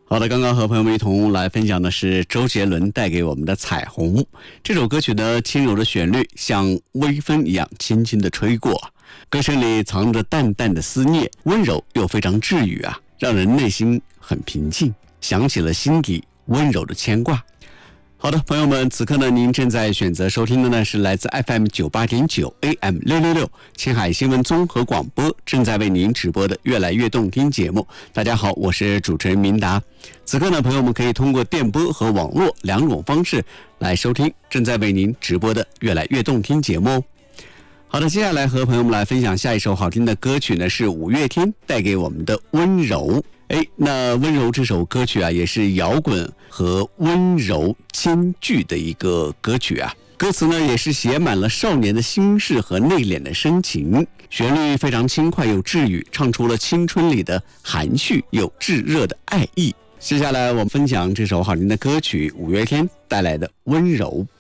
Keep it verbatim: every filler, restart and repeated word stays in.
好的，刚刚和朋友们一同来分享的是周杰伦带给我们的《彩虹》这首歌曲呢，轻柔的旋律像微风一样轻轻的吹过，歌声里藏着淡淡的思念，温柔又非常治愈啊，让人内心很平静，想起了心底温柔的牵挂。好的，朋友们，此刻呢，您正在选择收听的呢是来自 F M 九八点九 A M 六六六青海新闻综合广播正在为您直播的越来越动听节目。大家好，我是主持人明达。此刻呢，朋友们可以通过电波和网络两种方式来收听正在为您直播的越来越动听节目哦。好的，接下来和朋友们来分享下一首好听的歌曲呢，是五月天带给我们的温柔。哎，那温柔这首歌曲啊，也是摇滚和温柔兼具的一个歌曲啊。歌词呢，也是写满了少年的心事和内敛的深情，旋律非常轻快又治愈，唱出了青春里的含蓄又炙热的爱意。接下来我们分享这首好听的歌曲，五月天带来的温柔。